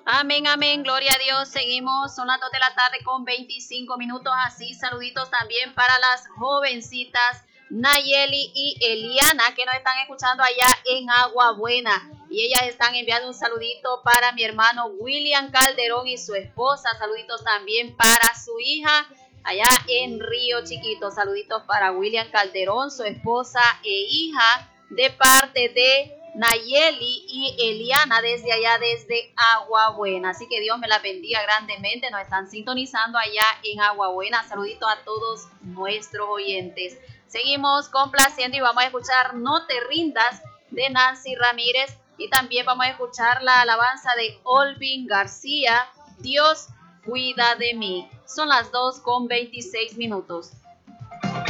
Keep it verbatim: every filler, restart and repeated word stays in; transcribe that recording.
Amén, amén, gloria a Dios. Seguimos, son las dos de la tarde con veinticinco minutos. Así, saluditos también para las jovencitas Nayeli y Eliana que nos están escuchando allá en Agua Buena. Y ellas están enviando un saludito para mi hermano William Calderón y su esposa. Saluditos también para su hija allá en Río Chiquito. Saluditos para William Calderón, su esposa e hija, de parte de Nayeli y Eliana desde allá, desde Agua Buena. Así que Dios me la bendiga grandemente. Nos están sintonizando allá en Agua Buena. Saluditos a todos nuestros oyentes. Seguimos complaciendo y vamos a escuchar No te rindas de Nancy Ramírez. Y también vamos a escuchar la alabanza de Olvin García, Dios cuida de mí. Son las dos con veintiséis minutos.